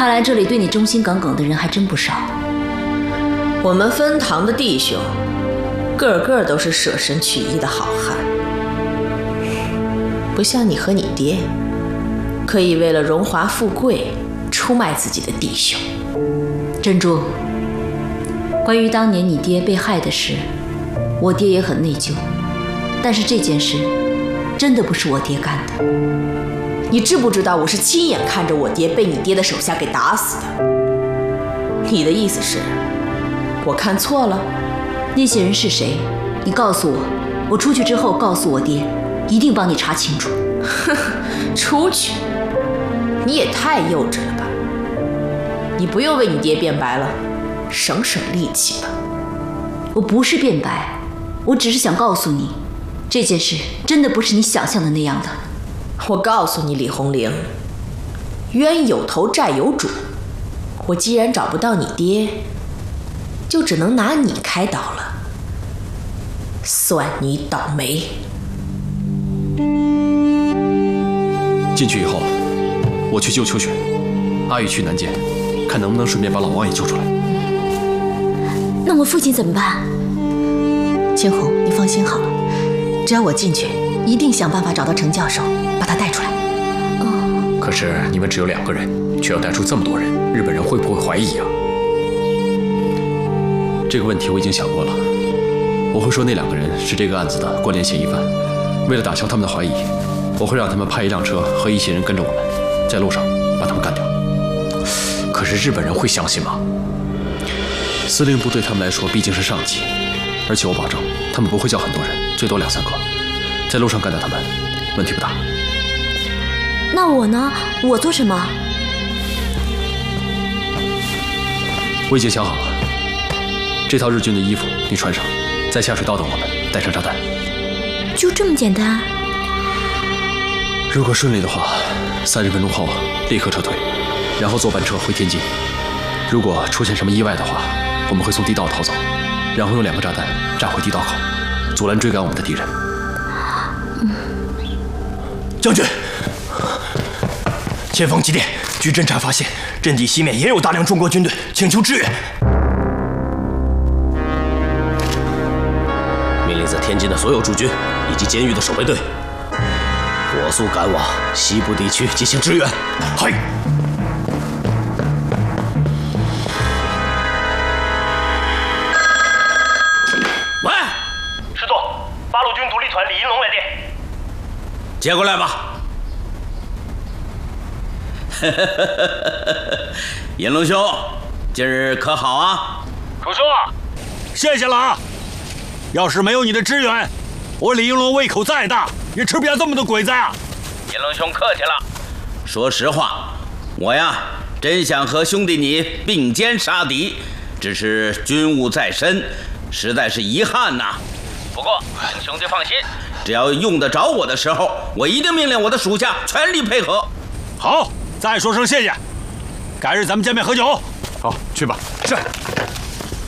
看来这里对你忠心耿耿的人还真不少。 我们分堂的弟兄，个个都是舍身取义的好汉，不像你和你爹，可以为了荣华富贵出卖自己的弟兄。 珍珠，关于当年你爹被害的事，我爹也很内疚，但是这件事真的不是我爹干的。 你知不知道我是亲眼看着我爹被你爹的手下给打死的？你的意思是，我看错了？ 那些人是谁？你告诉我，我出去之后告诉我爹，一定帮你查清楚。 哼，出去？你也太幼稚了吧！你不用为你爹辩白了，省省力气吧。 我不是辩白，我只是想告诉你，这件事真的不是你想象的那样的。 我告诉你，李红玲，冤有头债有主。我既然找不到你爹，就只能拿你开刀了，算你倒霉。 进去以后，我去救秋雪，阿玉去南界，看能不能顺便把老王也救出来。 那我父亲怎么办？千红，你放心好了，只要我进去，一定想办法找到程教授，把他带出来。 可是你们只有2个人，却要带出这么多人，日本人会不会怀疑啊？这个问题我已经想过了，我会说那2个人是这个案子的关联嫌疑犯。为了打消他们的怀疑，我会让他们派一辆车和一些人跟着我们，在路上把他们干掉。可是日本人会相信吗？司令部对他们来说毕竟是上级，而且我保证他们不会叫很多人，最多2、3个，在路上干掉他们，问题不大。 那我呢？我做什么？ 我已经想好了，这套日军的衣服你穿上，在下水道等我们，带上炸弹。 就这么简单？ 如果顺利的话，30分钟后立刻撤退，然后坐班车回天津。如果出现什么意外的话，我们会从地道逃走，然后用2个炸弹炸毁地道口，阻拦追赶我们的敌人。 将军，前方急电，据侦查发现，阵地西面也有大量中国军队，请求支援。 命令在天津的所有驻军以及监狱的守备队，火速赶往西部地区进行支援。 嗨。 喂， 师座，八路军独立团李银龙来电。 接过来吧。银龙兄，今日可好啊？ 楚叔，谢谢了啊！要是没有你的支援，我李应龙胃口再大，也吃不下这么多鬼子啊！ 银龙兄客气了。说实话，我呀，真想和兄弟你并肩杀敌，只是军务在身，实在是遗憾呐。不过，请兄弟放心，只要用得着我的时候，我一定命令我的属下全力配合。 好，再说声谢谢。改日咱们见面喝酒。 好，去吧。 是。